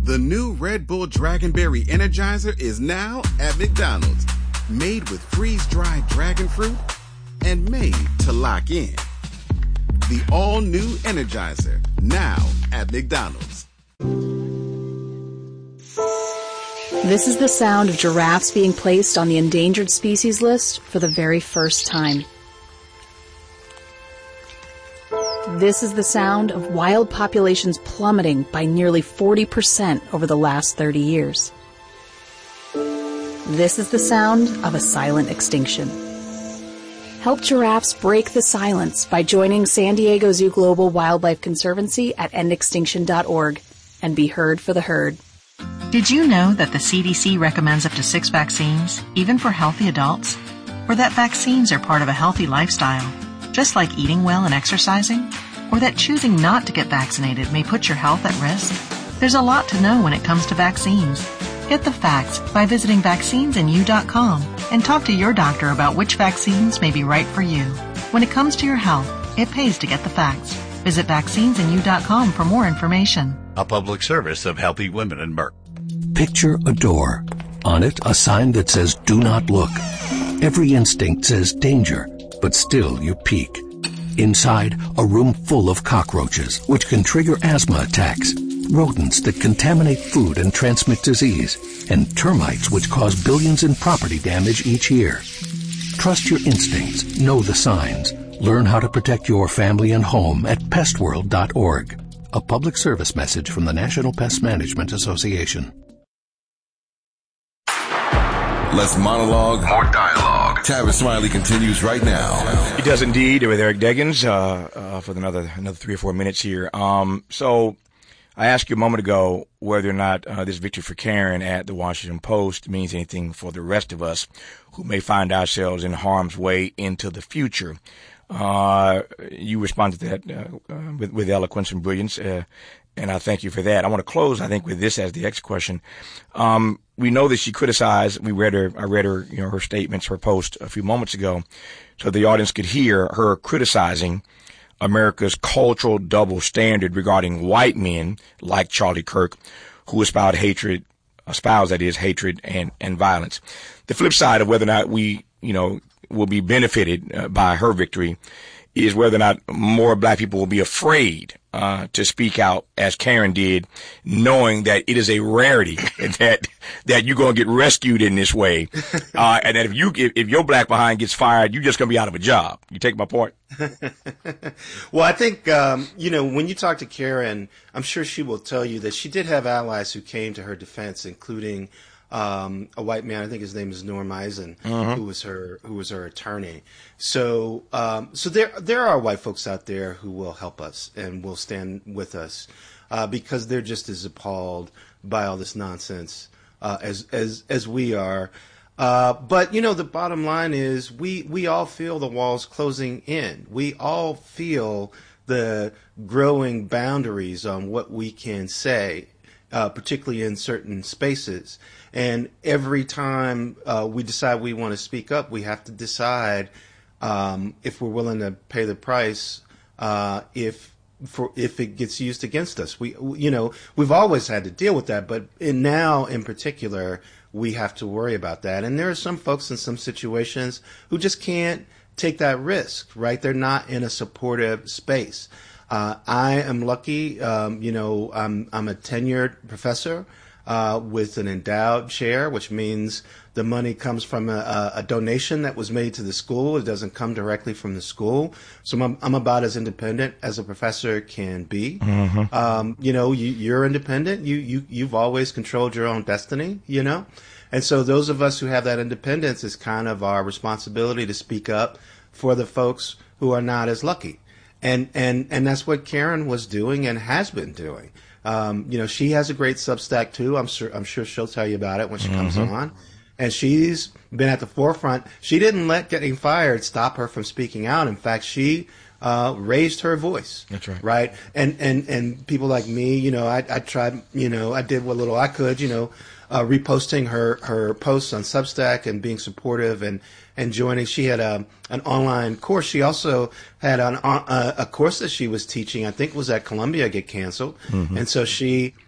The new Red Bull Dragonberry Energizer is now at McDonald's. Made with freeze-dried dragon fruit and made to lock in. The all-new Energizer, now at McDonald's. This is the sound of giraffes being placed on the endangered species list for the very first time. This is the sound of wild populations plummeting by nearly 40% over the last 30 years. This is the sound of a silent extinction. Help giraffes break the silence by joining San Diego Zoo Global Wildlife Conservancy at endextinction.org and be heard for the herd. Did you know that the CDC recommends up to 6 vaccines, even for healthy adults? Or that vaccines are part of a healthy lifestyle, just like eating well and exercising? Or that choosing not to get vaccinated may put your health at risk? There's a lot to know when it comes to vaccines. Get the facts by visiting vaccinesinu.com and talk to your doctor about which vaccines may be right for you. When it comes to your health, it pays to get the facts. Visit vaccinesinu.com for more information. A public service of Healthy Women and Merck. Picture a door. On it, a sign that says, "Do not look." Every instinct says danger, but still you peek. Inside, a room full of cockroaches, which can trigger asthma attacks, rodents that contaminate food and transmit disease, and termites which cause billions in property damage each year. Trust your instincts, know the signs. Learn how to protect your family and home at pestworld.org. A public service message from the National Pest Management Association. Less monologue, more dialogue. Tavis Smiley continues right now. He does indeed, with Eric Deggans, for another 3 or 4 minutes here. So I asked you a moment ago whether or not this victory for Karen at the Washington Post means anything for the rest of us who may find ourselves in harm's way into the future. You responded to that with eloquence and brilliance, and I thank you for that. I want to close, I think, with this as the next question. We know that she criticized. I read her, her statements, her post a few moments ago, so the audience could hear her criticizing America's cultural double standard regarding white men like Charlie Kirk, who espouse hatred and violence. The flip side of whether or not we, will be benefited by her victory is whether or not more black people will be afraid to speak out as Karen did, knowing that it is a rarity that you're going to get rescued in this way, and that if your black behind gets fired, you're just going to be out of a job. You take my point? Well, I think when you talk to Karen, I'm sure she will tell you that she did have allies who came to her defense, including a white man. I think his name is Norm Eisen, who was her attorney. So there are white folks out there who will help us and will stand with us because they're just as appalled by all this nonsense as we are. But the bottom line is we all feel the walls closing in. We all feel the growing boundaries on what we can say, particularly in certain spaces. And every time we decide we want to speak up, we have to decide if we're willing to pay the price if it gets used against us. We've always had to deal with that, but now in particular, we have to worry about that. And there are some folks in some situations who just can't take that risk, right? They're not in a supportive space. I am lucky. I'm a tenured professor with an endowed chair, which means the money comes from a donation that was made to the school. It doesn't come directly from the school. So I'm about as independent as a professor can be. You're independent. You've always controlled your own destiny, And so those of us who have that independence, is kind of our responsibility to speak up for the folks who are not as lucky. And that's what Karen was doing and has been doing. She has a great Substack too. I'm sure she'll tell you about it when she comes on. And she's been at the forefront. She didn't let getting fired stop her from speaking out. In fact, she raised her voice. That's right. Right. And people like me, I tried, I did what little I could, reposting her posts on Substack and being supportive and joining. She had an online course. She also had a course that she was teaching, I think was at Columbia, get canceled. And so she